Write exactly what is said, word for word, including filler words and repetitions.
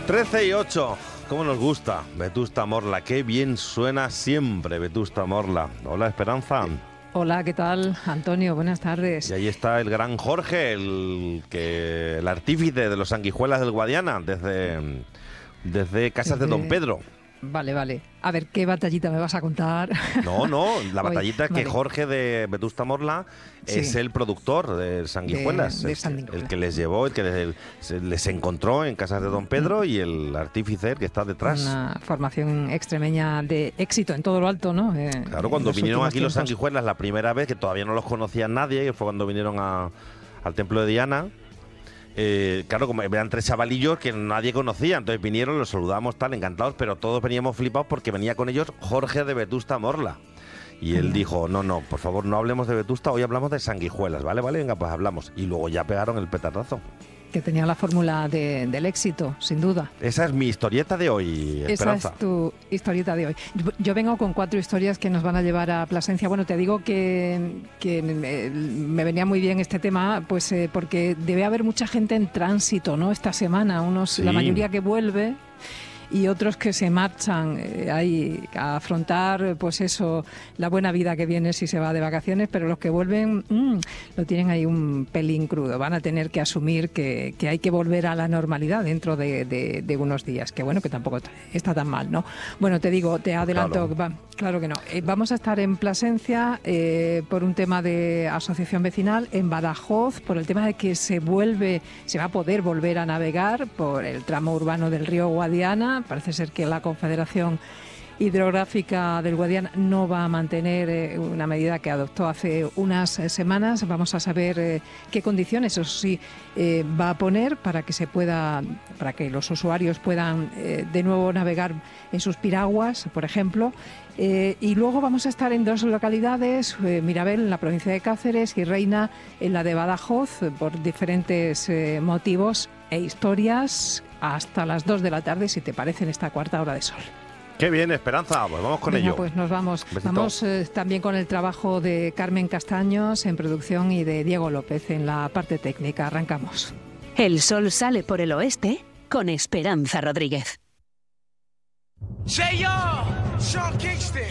trece y ocho, ¿cómo nos gusta? Vetusta Morla, qué bien suena siempre Vetusta Morla. Hola, Esperanza. Hola, ¿qué tal, Antonio? Buenas tardes. Y ahí está el gran Jorge, el, que, el artífice de los sanguijuelas del Guadiana, desde, desde Casas Desde... de Don Pedro. Vale, vale. A ver, ¿qué batallita me vas a contar? No, no, la Hoy, batallita es que vale. Jorge de Vetusta Morla Sí. es el productor de Sanguijuelas, De- de el, Sanguijuelas. el que les llevó, el que les, se- les encontró en Casas de Don Pedro y el artífice el que está detrás. Una formación extremeña de éxito en todo lo alto, ¿no? Eh, Claro, cuando en los vinieron últimos aquí los tiempos. Sanguijuelas la primera vez, que todavía no los conocía nadie, que fue cuando vinieron a- al templo de Diana. Eh, claro, como eran tres chavalillos que nadie conocía, entonces vinieron, los saludamos, tal, encantados, pero todos veníamos flipados porque venía con ellos Jorge de Vetusta Morla. Y él dijo, no, no, por favor, no hablemos de Vetusta, hoy hablamos de Sanguijuelas, ¿vale? Vale, venga, pues hablamos. Y luego ya pegaron el petardazo. Que tenía la fórmula de- del éxito, sin duda. Esa es mi historieta de hoy, Esa Esperanza. es tu historieta de hoy. Yo, yo vengo con cuatro historias que nos van a llevar a Plasencia. Bueno, te digo que, que me, me venía muy bien este tema, pues eh, porque debe haber mucha gente en tránsito, ¿no? Esta semana, unos, Sí. la mayoría que vuelve y otros que se marchan eh, ahí a afrontar, pues eso, la buena vida que viene si se va de vacaciones, pero los que vuelven mmm, lo tienen ahí un pelín crudo. Van a tener que asumir que, que hay que volver a la normalidad dentro de, de, de unos días, que bueno, que tampoco está tan mal, ¿no? Bueno, te digo, te adelanto, Claro. va, claro que no. Eh, vamos a estar en Plasencia eh, por un tema de asociación vecinal, en Badajoz, por el tema de que se vuelve, se va a poder volver a navegar por el tramo urbano del río Guadiana. Parece ser que la Confederación Hidrográfica del Guadiana no va a mantener eh, una medida que adoptó hace unas eh, semanas. Vamos a saber eh, qué condiciones, eso sí, eh, va a poner para que se pueda, para que los usuarios puedan eh, de nuevo navegar en sus piraguas, por ejemplo. Eh, y luego vamos a estar en dos localidades, eh, Mirabel en la provincia de Cáceres y Reina en la de Badajoz, eh, por diferentes eh, motivos e historias, hasta las dos de la tarde, si te parece, en esta cuarta hora de sol. Qué bien, Esperanza, pues vamos con Venga, ello. pues nos vamos. Besito. Vamos eh, también con el trabajo de Carmen Castaños en producción y de Diego López en la parte técnica. Arrancamos. El sol sale por el oeste con Esperanza Rodríguez. Say yo, Sean Kingston.